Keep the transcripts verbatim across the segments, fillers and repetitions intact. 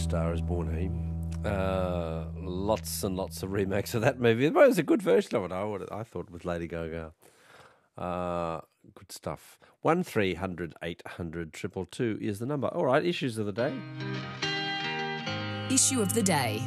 Star is Born, he. Uh, lots and lots of remakes of that movie. It was a good version of it, I, would, I thought, with Lady Gaga. Uh, good stuff. one three hundred eight hundred two two two is the number. All right, issues of the day. Issue of the day.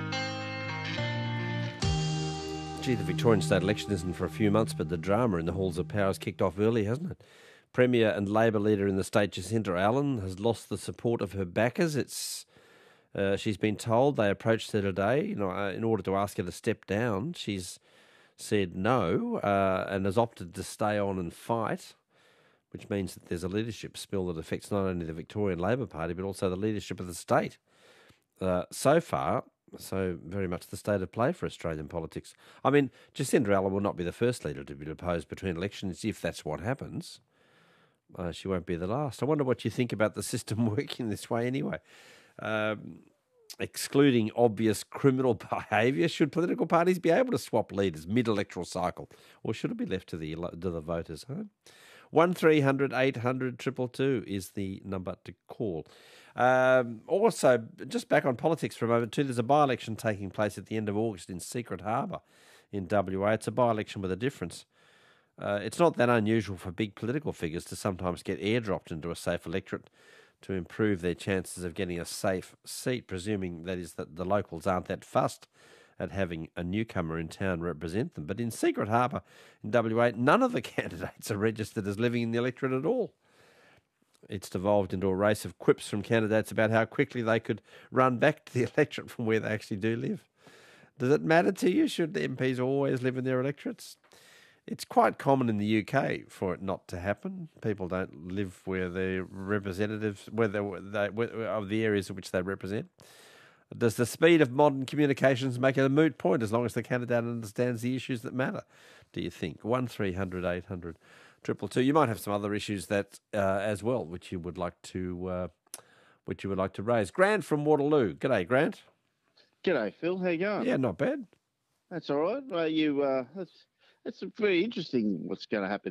Gee, the Victorian state election isn't for a few months, but the drama in the halls of power has kicked off early, hasn't it? Premier and Labor leader in the state, Jacinta Allen, has lost the support of her backers. It's uh, she's been told they approached her today, you know, uh, in order to ask her to step down. She's said no uh, and has opted to stay on and fight, which means that there's a leadership spill that affects not only the Victorian Labor Party but also the leadership of the state. Uh, so far, so very much the state of play for Australian politics. I mean, Jacinta Allen will not be the first leader to be deposed between elections if that's what happens. Uh, she won't be the last. I wonder what you think about the system working this way anyway. Um, excluding obvious criminal behaviour, should political parties be able to swap leaders mid-electoral cycle, or should it be left to the to the voters? Huh? one three hundred eight hundred two two two is the number to call. Um, also, just back on politics for a moment too, there's a by-election taking place at the end of August in Secret Harbour in W A. It's a by-election with a difference. Uh, it's not that unusual for big political figures to sometimes get airdropped into a safe electorate to improve their chances of getting a safe seat, presuming that is that the locals aren't that fussed at having a newcomer in town represent them. But in Secret Harbour in W A, none of the candidates are registered as living in the electorate at all. It's devolved into a race of quips from candidates about how quickly they could run back to the electorate from where they actually do live. Does it matter to you? Should the M Ps always live in their electorates? It's quite common in the U K for it not to happen. People don't live where their representatives, where they, they where, of the areas in which they represent. Does the speed of modern communications make it a moot point as long as the candidate understands the issues that matter, do you think? one three hundred eight hundred two two two. You might have some other issues that uh, as well, which you would like to uh, which you would like to raise. Grant from Waterloo. G'day, Grant. G'day, Phil. How you going? Yeah, not bad. That's all right. Well, you, uh, that's, that's very interesting what's going to happen